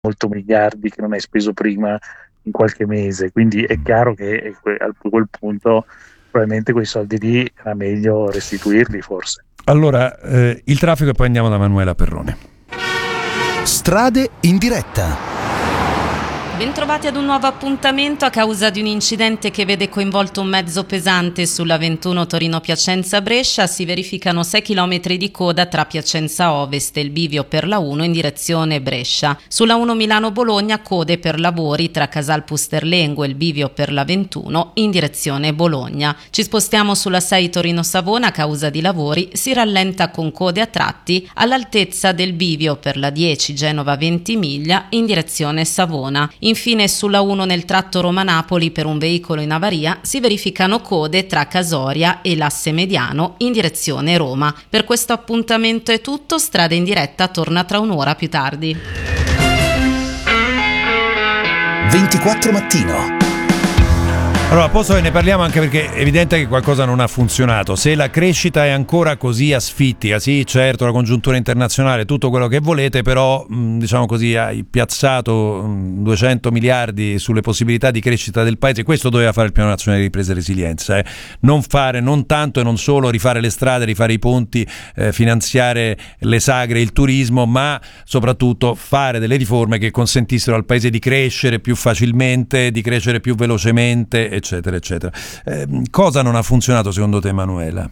molto miliardi che non hai speso prima in qualche mese, quindi è chiaro che a quel punto probabilmente quei soldi lì era meglio restituirli forse. Allora, il traffico e poi andiamo da Manuela Perrone. Strade in diretta. Bentrovati ad un nuovo appuntamento. A causa di un incidente che vede coinvolto un mezzo pesante sulla 21 Torino-Piacenza-Brescia si verificano 6 km di coda tra Piacenza Ovest e il bivio per la 1 in direzione Brescia. Sulla 1 Milano-Bologna code per lavori tra Casal Pusterlengo e il bivio per la 21 in direzione Bologna. Ci spostiamo sulla 6 Torino-Savona. A causa di lavori si rallenta con code a tratti all'altezza del bivio per la 10 Genova-Ventimiglia in direzione Savona. Infine sulla 1 nel tratto Roma-Napoli per un veicolo in avaria si verificano code tra Casoria e l'Asse Mediano in direzione Roma. Per questo appuntamento è tutto, Strada in diretta torna tra un'ora più tardi. 24 mattino. Allora, posso che ne parliamo anche perché è evidente che qualcosa non ha funzionato. Se la crescita è ancora così asfittica, sì, certo, la congiuntura internazionale, tutto quello che volete, però, diciamo così, hai piazzato 200 miliardi sulle possibilità di crescita del paese. Questo doveva fare il Piano Nazionale di Ripresa e Resilienza, non fare, non tanto e non solo rifare le strade, rifare i ponti, finanziare le sagre, il turismo, ma soprattutto fare delle riforme che consentissero al paese di crescere più facilmente, di crescere più velocemente, eccetera, eccetera. Cosa non ha funzionato secondo te, Emanuela?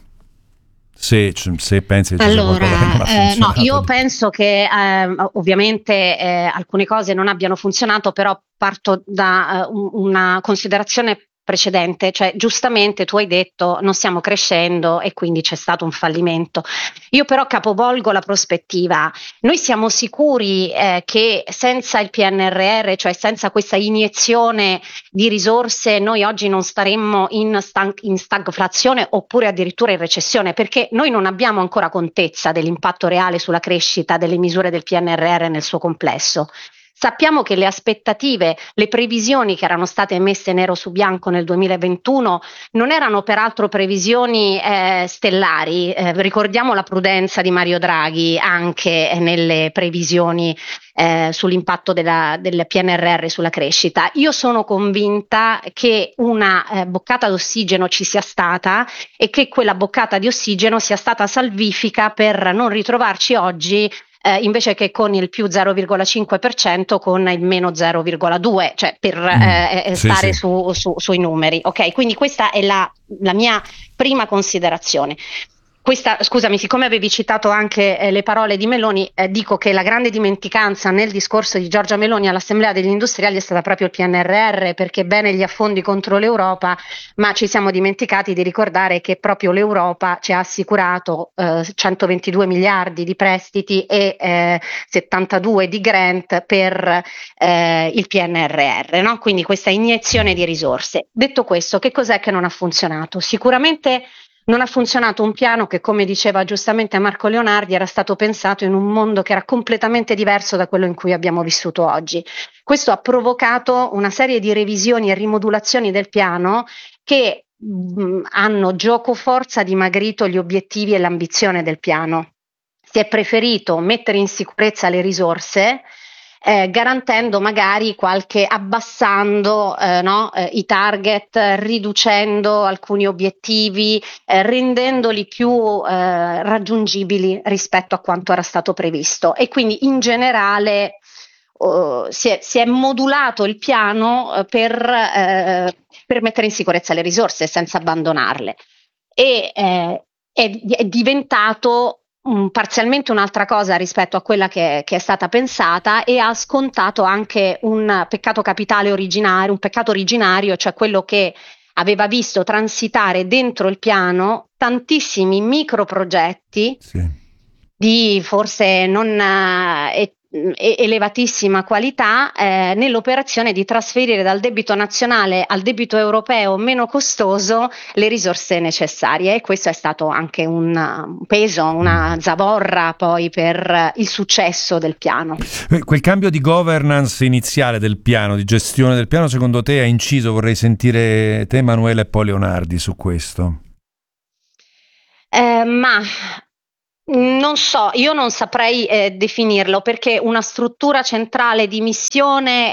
Se pensi che ci sia qualcosa che non ha funzionato. No, io penso che ovviamente alcune cose non abbiano funzionato, però parto da una considerazione precedente, cioè giustamente tu hai detto non stiamo crescendo e quindi c'è stato un fallimento. Io però capovolgo la prospettiva. Noi siamo sicuri che senza il PNRR, cioè senza questa iniezione di risorse, noi oggi non staremmo in stagflazione oppure addirittura in recessione, perché noi non abbiamo ancora contezza dell'impatto reale sulla crescita delle misure del PNRR nel suo complesso. Sappiamo che le aspettative, le previsioni che erano state messe nero su bianco nel 2021 non erano peraltro previsioni stellari. Ricordiamo la prudenza di Mario Draghi anche nelle previsioni sull'impatto del PNRR sulla crescita. Io sono convinta che una boccata d'ossigeno ci sia stata e che quella boccata di ossigeno sia stata salvifica per non ritrovarci oggi invece che con il più 0,5% con il meno 0,2%, cioè per stare sì. Sui numeri. Ok, quindi questa è la mia prima considerazione. Scusami, siccome avevi citato anche le parole di Meloni, dico che la grande dimenticanza nel discorso di Giorgia Meloni all'Assemblea degli Industriali è stata proprio il PNRR, perché bene gli affondi contro l'Europa, ma ci siamo dimenticati di ricordare che proprio l'Europa ci ha assicurato 122 miliardi di prestiti e 72 di grant per il PNRR, no? Quindi questa iniezione di risorse. Detto questo, che cos'è che non ha funzionato? Sicuramente non ha funzionato un piano che, come diceva giustamente Marco Leonardi, era stato pensato in un mondo che era completamente diverso da quello in cui abbiamo vissuto oggi. Questo ha provocato una serie di revisioni e rimodulazioni del piano che hanno giocoforza dimagrito gli obiettivi e l'ambizione del piano. Si è preferito mettere in sicurezza le risorse, garantendo magari abbassando i target, riducendo alcuni obiettivi, rendendoli più raggiungibili rispetto a quanto era stato previsto, e quindi in generale si è modulato il piano per mettere in sicurezza le risorse senza abbandonarle, e è diventato parzialmente un'altra cosa rispetto a quella che è stata pensata, e ha scontato anche un peccato capitale originario, un peccato originario, cioè quello che aveva visto transitare dentro il piano tantissimi microprogetti di forse non elevatissima qualità nell'operazione di trasferire dal debito nazionale al debito europeo meno costoso le risorse necessarie, e questo è stato anche un peso, una zavorra poi per il successo del piano. Quel cambio di governance iniziale del piano, di gestione del piano, secondo te ha inciso? Vorrei sentire te, Emanuela, e poi Leonardi su questo. Ma Non so, io non saprei definirlo, perché una struttura centrale di missione,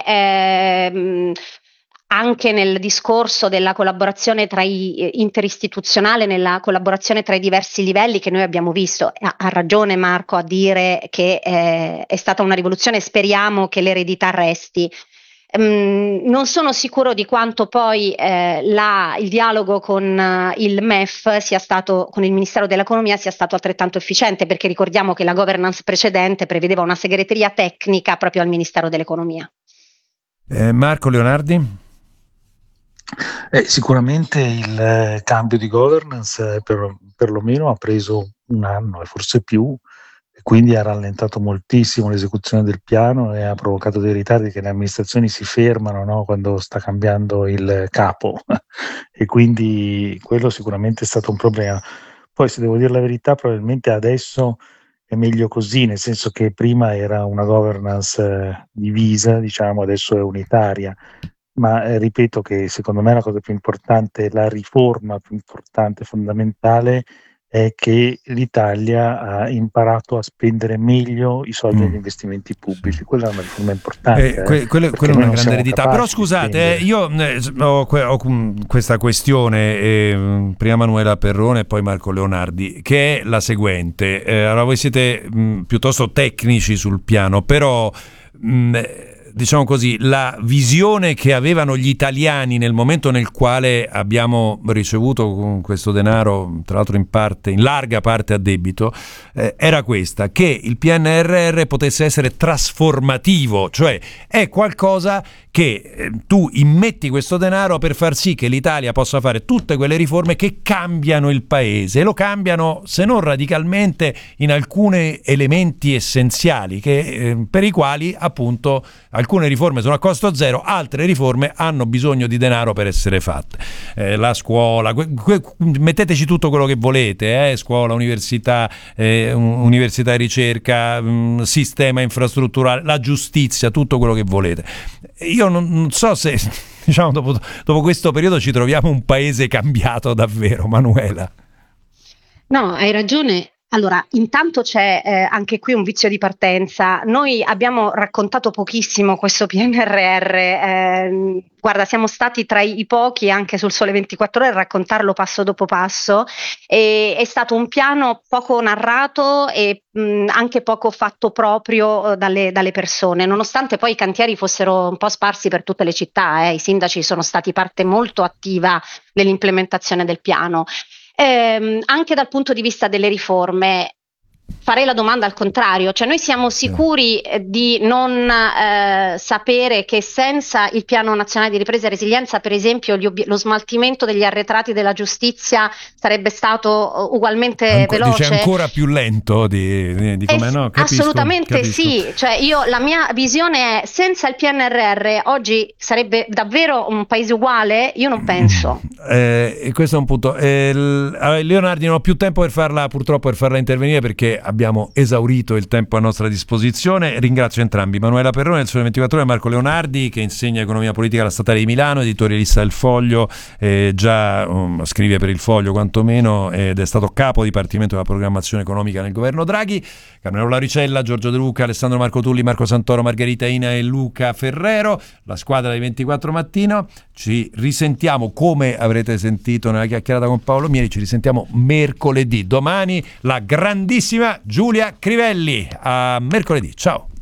anche nel discorso della collaborazione interistituzionale, nella collaborazione tra i diversi livelli che noi abbiamo visto, ha ragione Marco a dire che è stata una rivoluzione, speriamo che l'eredità resti. Non sono sicuro di quanto poi il dialogo con il MEF sia stato, con il Ministero dell'Economia, sia stato altrettanto efficiente, perché ricordiamo che la governance precedente prevedeva una segreteria tecnica proprio al Ministero dell'Economia. Marco Leonardi? Sicuramente il cambio di governance perlomeno ha preso un anno e forse più, e quindi ha rallentato moltissimo l'esecuzione del piano e ha provocato dei ritardi che le amministrazioni si fermano, no, quando sta cambiando il capo e quindi quello sicuramente è stato un problema. Poi, se devo dire la verità, probabilmente adesso è meglio così, nel senso che prima era una governance divisa, diciamo, adesso è unitaria. Ma ripeto che secondo me la cosa più importante, la riforma più importante, fondamentale, è che l'Italia ha imparato a spendere meglio i soldi degli investimenti pubblici. Quella è una riforma importante. Quella è una grande eredità. Però scusate, io ho questa questione, prima Manuela Perrone e poi Marco Leonardi, che è la seguente. Allora, voi siete piuttosto tecnici sul piano, però diciamo così, la visione che avevano gli italiani nel momento nel quale abbiamo ricevuto questo denaro, tra l'altro in larga parte a debito, era questa, che il PNRR potesse essere trasformativo, cioè è qualcosa che tu immetti questo denaro per far sì che l'Italia possa fare tutte quelle riforme che cambiano il paese, e lo cambiano, se non radicalmente, in alcuni elementi essenziali per i quali appunto alcune riforme sono a costo zero, altre riforme hanno bisogno di denaro per essere fatte. La scuola, metteteci tutto quello che volete, scuola, università e ricerca, sistema infrastrutturale, la giustizia, tutto quello che volete. Io non so se, diciamo, dopo questo periodo ci troviamo un paese cambiato davvero, Manuela. No, hai ragione. Allora, intanto c'è anche qui un vizio di partenza. Noi abbiamo raccontato pochissimo questo PNRR, guarda, siamo stati tra i pochi anche sul Sole 24 Ore a raccontarlo passo dopo passo, e è stato un piano poco narrato e anche poco fatto proprio dalle persone, nonostante poi i cantieri fossero un po' sparsi per tutte le città, i sindaci sono stati parte molto attiva nell'implementazione del piano. Anche dal punto di vista delle riforme, farei la domanda al contrario, cioè noi siamo sicuri di non sapere che senza il Piano Nazionale di Ripresa e Resilienza, per esempio, lo smaltimento degli arretrati della giustizia sarebbe stato ugualmente veloce? Dice ancora più lento di come no? Capisco, assolutamente sì, cioè la mia visione è: senza il PNRR oggi sarebbe davvero un paese uguale? Io non penso. Questo è un punto. Leonardi, non ho più tempo purtroppo per farla intervenire, perché abbiamo esaurito il tempo a nostra disposizione. Ringrazio entrambi, Manuela Perrone del Sole 24 Ore, Marco Leonardi, che insegna economia politica alla Statale di Milano, editorialista del Foglio, già scrive per il Foglio quantomeno, ed è stato capo dipartimento della programmazione economica nel governo Draghi. Carmelo Laricella, Giorgio De Luca, Alessandro Marco Tulli, Marco Santoro, Margherita Ina e Luca Ferrero, la squadra dei 24 Mattino. Ci risentiamo, come avrete sentito nella chiacchierata con Paolo Mieri, ci risentiamo mercoledì. Domani la grandissima Giulia Crivelli. A mercoledì, ciao.